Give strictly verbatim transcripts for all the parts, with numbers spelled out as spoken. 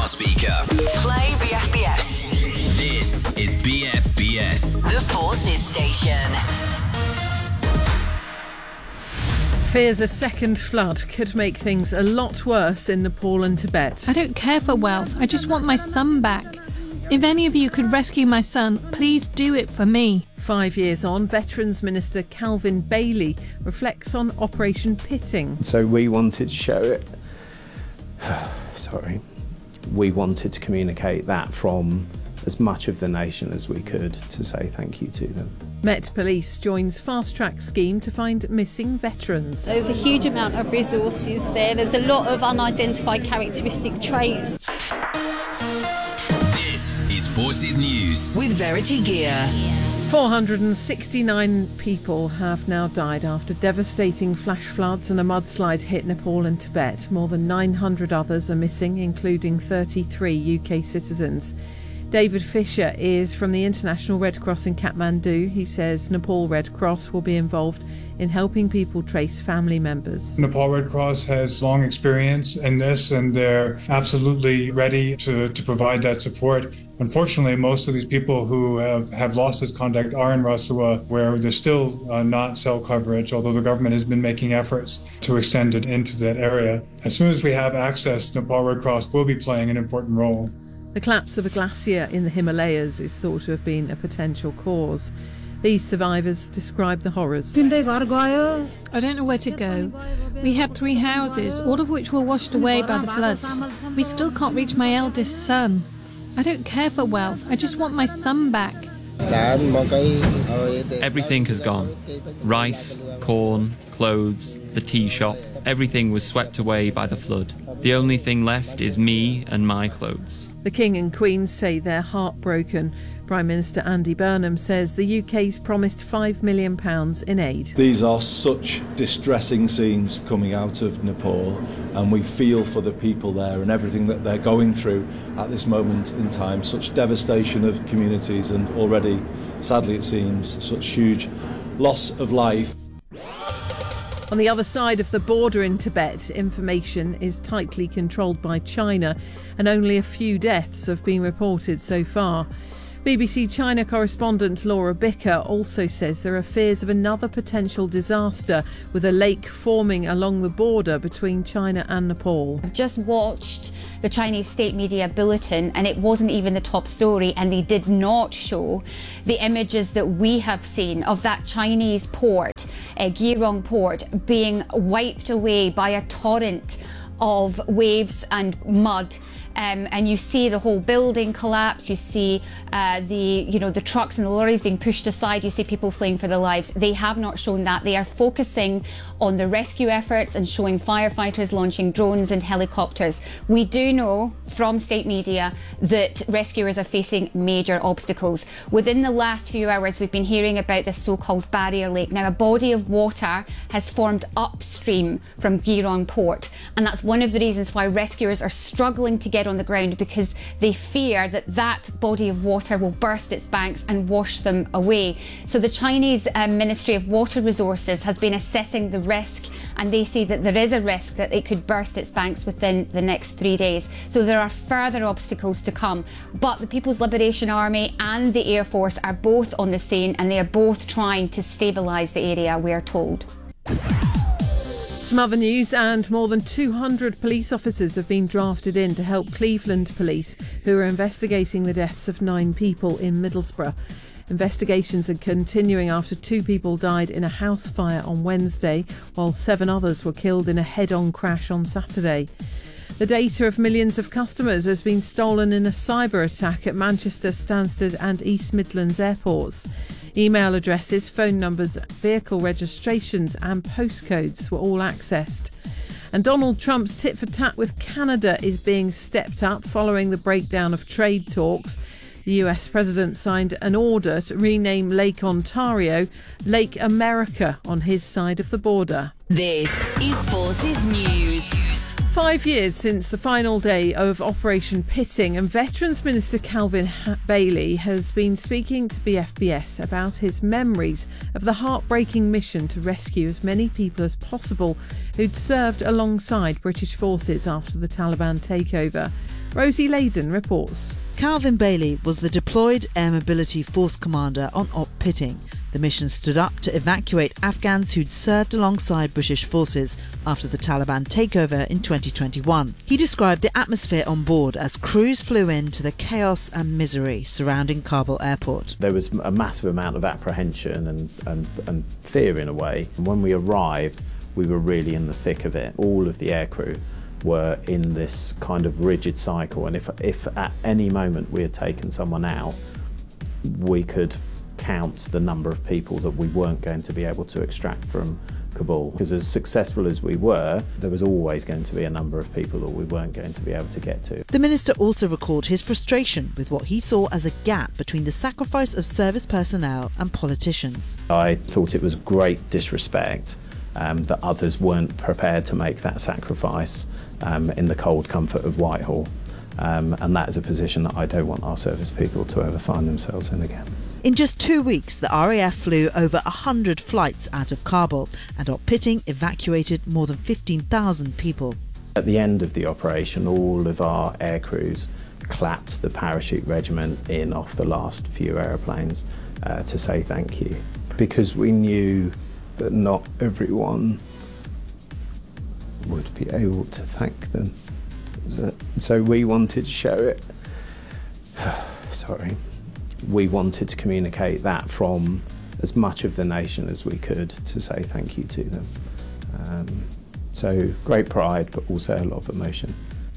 smart speaker. Play B F B S. This is B F B S. The Forces Station. Fears a second flood could make things a lot worse in Nepal and Tibet. I don't care for wealth. I just want my son back. If any of you could rescue my son, please do it for me. Five years on, Veterans Minister Calvin Bailey reflects on Operation Pitting. So we wanted to show it. Sorry. We wanted to communicate that from as much of the nation as we could to say thank you to them. Met Police joins Fast Track scheme to find missing veterans. There's a huge amount of resources there. There's a lot of unidentified characteristic traits. This is Forces News with Verity Gear. four hundred sixty-nine people have now died after devastating flash floods and a mudslide hit Nepal and Tibet. More than nine hundred others are missing, including thirty-three U K citizens. David Fisher is from the International Red Cross in Kathmandu. He says Nepal Red Cross will be involved in helping people trace family members. Nepal Red Cross has long experience in this, and they're absolutely ready to, to provide that support. Unfortunately, most of these people who have, have lost this contact are in Rasua, where there's still uh, not cell coverage, although the government has been making efforts to extend it into that area. As soon as we have access, Nepal Red Cross will be playing an important role. The collapse of a glacier in the Himalayas is thought to have been a potential cause. These survivors describe the horrors. I don't know where to go. We had three houses, all of which were washed away by the floods. We still can't reach my eldest son. I don't care for wealth. I just want my son back. Everything has gone. Rice, corn, clothes, the tea shop. Everything was swept away by the flood. The only thing left is me and my clothes. The King and Queen say they're heartbroken. Prime Minister Andy Burnham says the U K's promised five million pounds in aid. These are such distressing scenes coming out of Nepal, and we feel for the people there and everything that they're going through at this moment in time. Such devastation of communities, and already, sadly it seems, such huge loss of life. On the other side of the border in Tibet, information is tightly controlled by China, and only a few deaths have been reported so far. B B C China correspondent Laura Bicker also says there are fears of another potential disaster, with a lake forming along the border between China and Nepal. I've just watched the Chinese state media bulletin, and it wasn't even the top story, and they did not show the images that we have seen of that Chinese port, uh, Girong port, being wiped away by a torrent of waves and mud. Um, and you see the whole building collapse. You see uh, the, you know, the trucks and the lorries being pushed aside. You see people fleeing for their lives. They have not shown that. They are focusing on the rescue efforts and showing firefighters launching drones and helicopters. We do know from state media that rescuers are facing major obstacles. Within the last few hours, we've been hearing about this so-called barrier lake. Now, a body of water has formed upstream from Girong port, and that's one of the reasons why rescuers are struggling to get on the ground, because they fear that that body of water will burst its banks and wash them away. So the Chinese um, Ministry of Water Resources has been assessing the risk, and they say that there is a risk that it could burst its banks within the next three days. So there are further obstacles to come. But the People's Liberation Army and the Air Force are both on the scene, and they are both trying to stabilise the area, we are told. Some other news, and more than two hundred police officers have been drafted in to help Cleveland police, who are investigating the deaths of nine people in Middlesbrough. Investigations are continuing after two people died in a house fire on Wednesday, while seven others were killed in a head-on crash on Saturday. The data of millions of customers has been stolen in a cyber attack at Manchester, Stansted and East Midlands airports. Email addresses, phone numbers, vehicle registrations and postcodes were all accessed. And Donald Trump's tit-for-tat with Canada is being stepped up following the breakdown of trade talks. The U S president signed an order to rename Lake Ontario Lake America on his side of the border. This is Forces News. Five years since the final day of Operation Pitting, and Veterans Minister Calvin ha- Bailey has been speaking to B F B S about his memories of the heartbreaking mission to rescue as many people as possible who'd served alongside British forces after the Taliban takeover. Rosie Layden reports. Calvin Bailey was the deployed Air Mobility Force commander on Op Pitting. The mission stood up to evacuate Afghans who'd served alongside British forces after the Taliban takeover in twenty twenty-one. He described the atmosphere on board as crews flew into the chaos and misery surrounding Kabul airport. There was a massive amount of apprehension and, and, and fear in a way. And when we arrived, we were really in the thick of it. All of the aircrew were in this kind of rigid cycle, and if, if at any moment we had taken someone out, we could count the number of people that we weren't going to be able to extract from Kabul. Because as successful as we were, there was always going to be a number of people that we weren't going to be able to get to. The minister also recalled his frustration with what he saw as a gap between the sacrifice of service personnel and politicians. I thought it was great disrespect um, that others weren't prepared to make that sacrifice um, in the cold comfort of Whitehall. Um, and that is a position that I don't want our service people to ever find themselves in again. In just two weeks, the R A F flew over one hundred flights out of Kabul, and Op Pitting evacuated more than fifteen thousand people. At the end of the operation, all of our air crews clapped the parachute regiment in off the last few aeroplanes uh, to say thank you, because we knew that not everyone would be able to thank them. So we wanted to show it. Sorry. We wanted to communicate that from as much of the nation as we could to say thank you to them. Um, so great pride, but also a lot of emotion.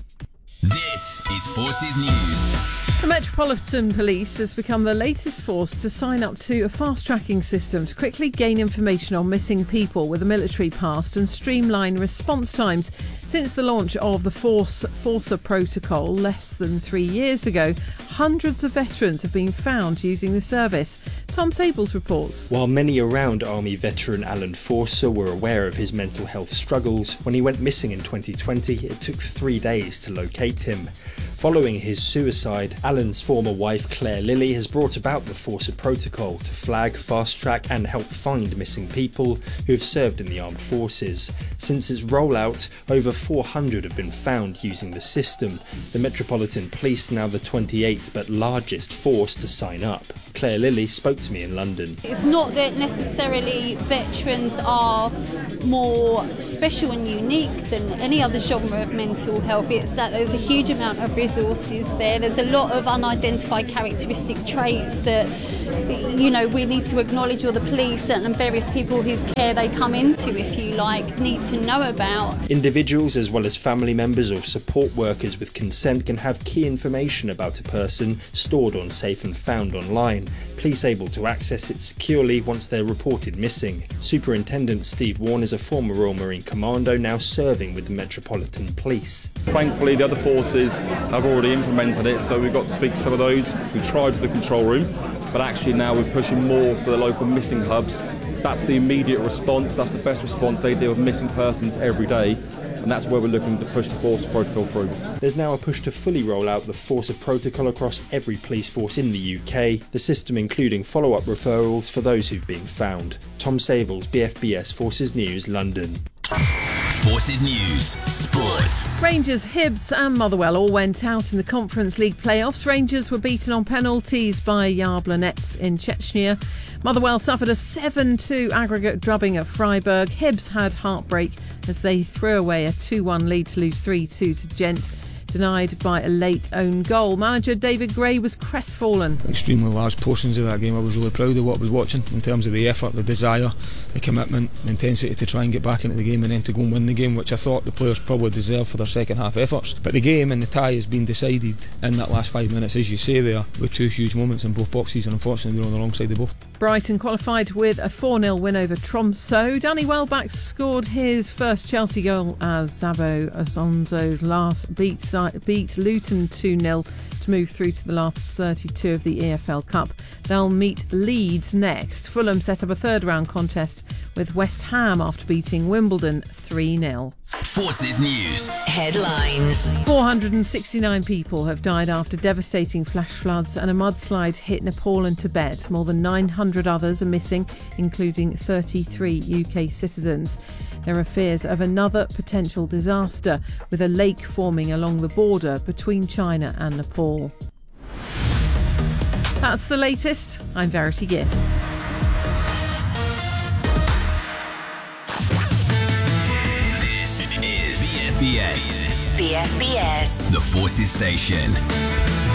This is Forces News. The Metropolitan Police has become the latest force to sign up to a fast-tracking system to quickly gain information on missing people with a military past and streamline response times. Since the launch of the Force Forza protocol less than three years ago, hundreds of veterans have been found using the service. Tom Sables reports. While many around Army veteran Alan Forcer were aware of his mental health struggles, when he went missing in twenty twenty, it took three days to locate him. Following his suicide, Alan's former wife Claire Lilly has brought about the Forza protocol to flag, fast-track and help find missing people who have served in the armed forces. Since its rollout, over four hundred have been found using the system. The Metropolitan Police now the twenty-eighth but largest force to sign up. Claire Lilly spoke to me in London. It's not that necessarily veterans are more special and unique than any other genre of mental health. It's that there's a huge amount of resources there. There's a lot of unidentified characteristic traits that, you know, we need to acknowledge, or the police and various people whose care they come into, if you like, need to know about. Individuals as well as family members or support workers with consent can have key information about a person stored on Safe and Found online. Police able to access it securely once they're reported missing. Superintendent Steve Warne is a former Royal Marine Commando now serving with the Metropolitan Police. Thankfully the other forces have already implemented it, so we've got to speak to some of those. We tried with the control room, but actually now we're pushing more for the local missing hubs. That's the immediate response, that's the best response. They deal with missing persons every day, and that's where we're looking to push the Forza protocol through. There's now a push to fully roll out the Forza protocol across every police force in the U K, the system including follow-up referrals for those who've been found. Tom Sables, B F B S Forces News, London. Forces News, Sports. Rangers, Hibs and Motherwell all went out in the Conference League playoffs. Rangers were beaten on penalties by Yablonets in Chechnya. Motherwell suffered a seven two aggregate drubbing at Freiburg. Hibs had heartbreak as they threw away a two one lead to lose three two to Gent, denied by a late own goal. Manager David Gray was crestfallen. Extremely large portions of that game. I was really proud of what I was watching in terms of the effort, the desire, the commitment, the intensity to try and get back into the game and then to go and win the game, which I thought the players probably deserved for their second half efforts. But the game and the tie has been decided in that last five minutes, as you say there, with two huge moments in both boxes, and unfortunately we were on the wrong side of both. Brighton qualified with a four nil win over Tromsø. Danny Welbeck scored his first Chelsea goal as Zabo Alonso's last beat beat Luton two nil to move through to the last thirty-two of the E F L Cup. They'll meet Leeds next. Fulham set up a third round contest with West Ham after beating Wimbledon three nil. Forces News Headlines. four hundred sixty-nine people have died after devastating flash floods and a mudslide hit Nepal and Tibet. More than nine hundred others are missing, including thirty-three U K citizens. There are fears of another potential disaster, with a lake forming along the border between China and Nepal. That's the latest. I'm Verity Gibb. This is B F B S. B F B S. The Forces Station.